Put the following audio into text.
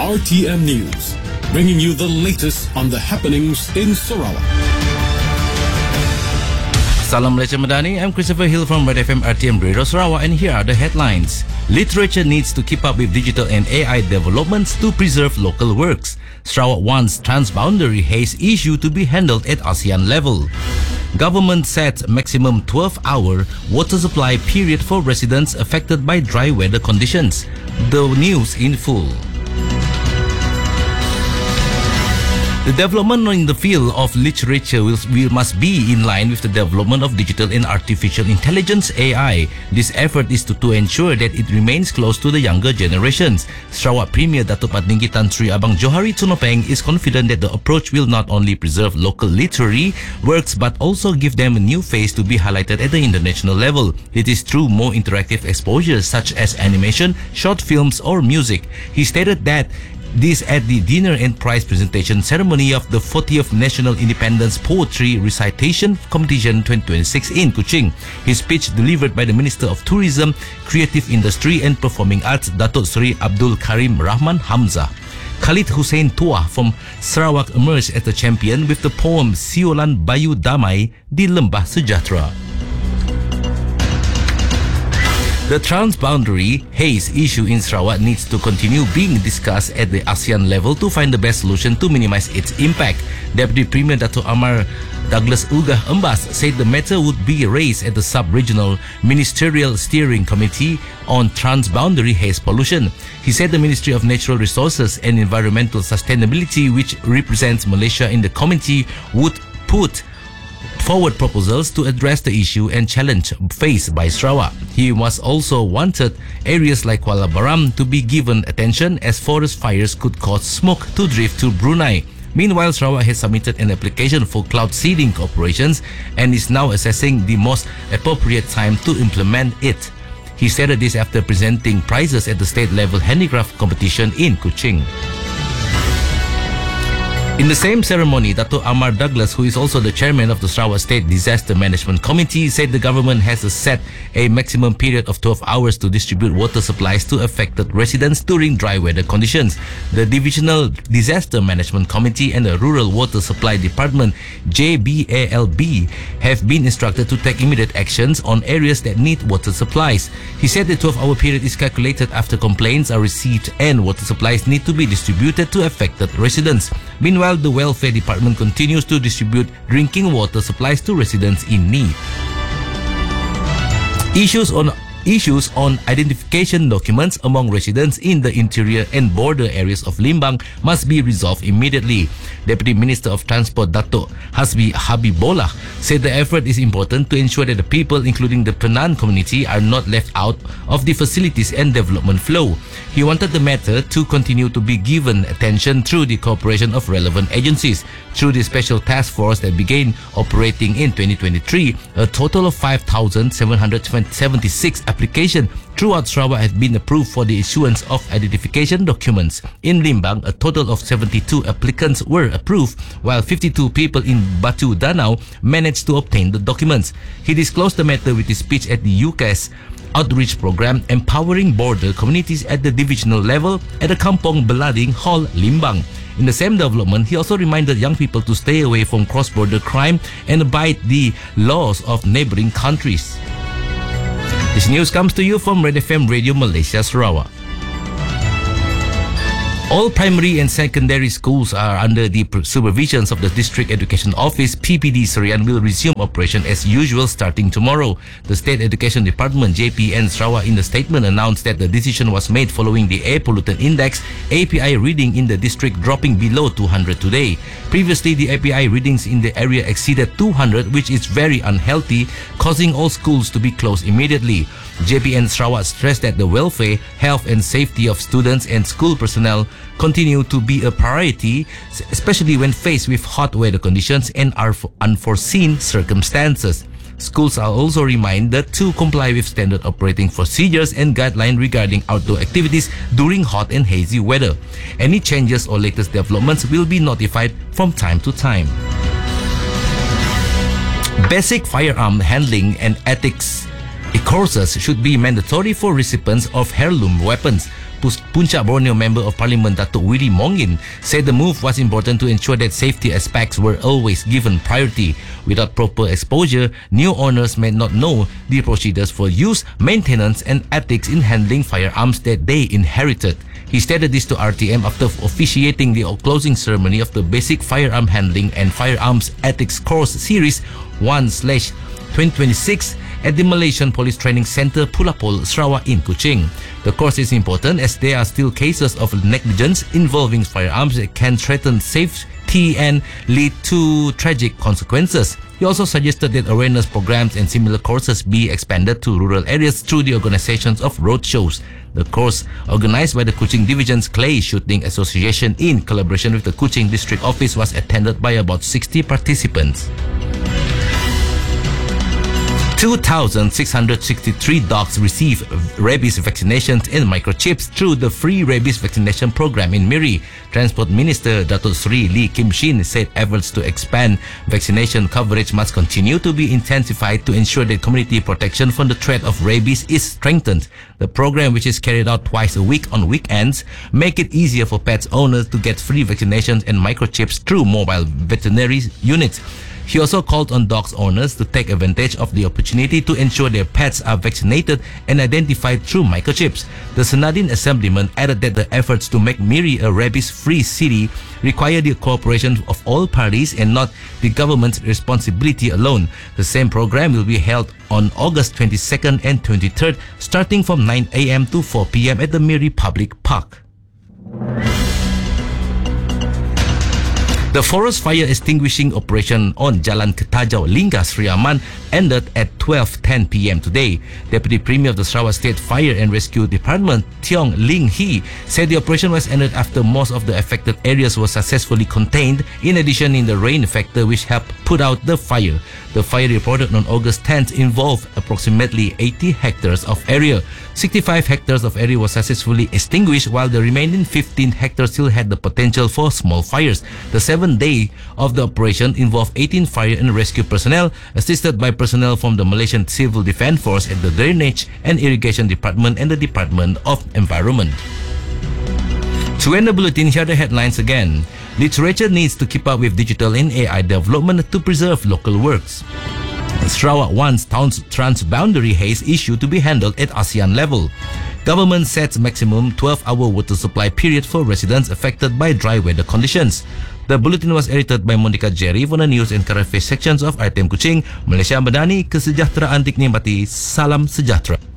RTM News, bringing you the latest on the happenings in Sarawak. Salam Malaysia Madani, I'm Christopher Hill from Red FM RTM Radio Sarawak, and here are the headlines. Literature needs to keep up with digital and AI developments to preserve local works. Sarawak wants transboundary haze issue to be handled at ASEAN level. Government sets maximum 12-hour water supply period for residents affected by dry weather conditions. The news in full. The development in the field of literature must be in line with the development of digital and artificial intelligence (AI). This effort is to ensure that it remains close to the younger generations. Sarawak Premier Datuk Patinggi Tan Sri Abang Johari Tunopeng is confident that the approach will not only preserve local literary works but also give them a new face to be highlighted at the international level. It is through more interactive exposures such as animation, short films or music. He stated that this at the dinner and prize presentation ceremony of the 40th National Independence Poetry Recitation Competition 2026 in Kuching. His speech delivered by the Minister of Tourism, Creative Industry and Performing Arts, Datuk Seri Abdul Karim Rahman Hamzah. Khalid Hussein Tua from Sarawak emerged as the champion with the poem Siolan Bayu Damai di Lembah Sejahtera. The transboundary haze issue in Sarawak needs to continue being discussed at the ASEAN level to find the best solution to minimize its impact. Deputy Premier Dato' Amar Douglas Ugah Embas said the matter would be raised at the Sub-Regional Ministerial Steering Committee on Transboundary Haze Pollution. He said the Ministry of Natural Resources and Environmental Sustainability, which represents Malaysia in the committee, would put forward proposals to address the issue and challenge faced by Sarawak. He was also wanted areas like Kuala Baram to be given attention as forest fires could cause smoke to drift to Brunei. Meanwhile, Sarawak has submitted an application for cloud seeding operations and is now assessing the most appropriate time to implement it. He stated this after presenting prizes at the state-level handicraft competition in Kuching. In the same ceremony, Dato' Amar Douglas, who is also the chairman of the Sarawak State Disaster Management Committee, said the government has set a maximum period of 12 hours to distribute water supplies to affected residents during dry weather conditions. The Divisional Disaster Management Committee and the Rural Water Supply Department, JBALB, have been instructed to take immediate actions on areas that need water supplies. He said the 12-hour period is calculated after complaints are received and water supplies need to be distributed to affected residents. Meanwhile, the Welfare Department continues to distribute drinking water supplies to residents in need. Issues on identification documents among residents in the interior and border areas of Limbang must be resolved immediately. Deputy Minister of Transport Dato' Hasbi Habibullah said the effort is important to ensure that the people, including the Penan community, are not left out of the facilities and development flow. He wanted the matter to continue to be given attention through the cooperation of relevant agencies. Through the special task force that began operating in 2023, a total of 5,776 applications throughout Sarawak have been approved for the issuance of identification documents. In Limbang, a total of 72 applicants were approved, while 52 people in Batu Danau managed to obtain the documents. He disclosed the matter with his speech at the UCAS outreach program empowering border communities at the divisional level at the Kampong Belading Hall, Limbang. In the same development, he also reminded young people to stay away from cross-border crime and abide the laws of neighboring countries. This news comes to you from Red FM Radio Malaysia, Sarawak. All primary and secondary schools are under the supervision of the District Education Office, PPD Serian, will resume operation as usual starting tomorrow. The State Education Department, JPN Sarawak, in the statement announced that the decision was made following the Air Pollutant Index API reading in the district dropping below 200 today. Previously, the API readings in the area exceeded 200, which is very unhealthy, causing all schools to be closed immediately. JPN Sarawak stressed that the welfare, health and safety of students and school personnel continue to be a priority, especially when faced with hot weather conditions and unforeseen circumstances. Schools are also reminded to comply with standard operating procedures and guidelines regarding outdoor activities during hot and hazy weather. Any changes or latest developments will be notified from time to time. Basic firearm handling and ethics courses should be mandatory for recipients of heirloom weapons. Puncak Borneo Member of Parliament Datuk Widi Mongin said the move was important to ensure that safety aspects were always given priority. Without proper exposure, new owners may not know the procedures for use, maintenance and ethics in handling firearms that they inherited. He stated this to RTM after officiating the closing ceremony of the Basic Firearm Handling and Firearms Ethics Course Series 1/2026 at the Malaysian Police Training Centre Pulapol, Sarawak in Kuching. The course is important as there are still cases of negligence involving firearms that can threaten safety and lead to tragic consequences. He also suggested that awareness programs and similar courses be expanded to rural areas through the organizations of roadshows. The course, organized by the Kuching Division's Clay Shooting Association in collaboration with the Kuching District Office, was attended by about 60 participants. 2,663 dogs receive rabies vaccinations and microchips through the free rabies vaccination program in Miri. Transport Minister Datuk Seri Lee Kim Shin said efforts to expand vaccination coverage must continue to be intensified to ensure that community protection from the threat of rabies is strengthened. The program, which is carried out twice a week on weekends, make it easier for pet owners to get free vaccinations and microchips through mobile veterinary units. He also called on dogs owners to take advantage of the opportunity to ensure their pets are vaccinated and identified through microchips. The Senadin Assemblyman added that the efforts to make Miri a rabies-free city require the cooperation of all parties and not the government's responsibility alone. The same program will be held on August 22nd and 23rd, starting from 9 a.m. to 4 p.m. at the Miri Public Park. The forest fire extinguishing operation on Jalan Ketajau, Lingga, Sri Aman ended at 12:10 p.m. today. Deputy Premier of the Sarawak State Fire and Rescue Department, Tiong Ling Hee, said the operation was ended after most of the affected areas were successfully contained, in addition in the rain factor which helped put out the fire. The fire reported on August 10th involved approximately 80 hectares of area. 65 hectares of area was successfully extinguished, while the remaining 15 hectares still had the potential for small fires. The 7th day of the operation involved 18 fire and rescue personnel, assisted by personnel from the Malaysian Civil Defence Force at the Drainage and Irrigation Department and the Department of Environment. To end the bulletin, here are the headlines again. Literature needs to keep up with digital and AI development to preserve local works. Sarawak wants transboundary haze issue to be handled at ASEAN level. Government sets maximum 12-hour water supply period for residents affected by dry weather conditions. The bulletin was edited by Monica Jerry for the news and current affairs sections of RTM Kuching, Malaysia Madani. Kesejahteraan dinikmati. Salam sejahtera.